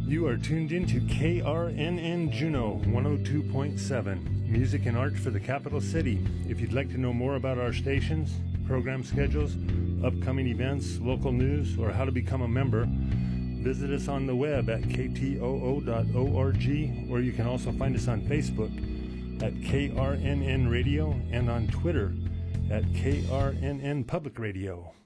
You are tuned in to KRNN Juneau 102.7, music and art for the capital city. If you'd like to know more about our stations, program schedules, upcoming events, local news, or how to become a member, visit us on the web at ktoo.org, or you can also find us on Facebook at KRNN Radio and on Twitter at KRNN Public Radio.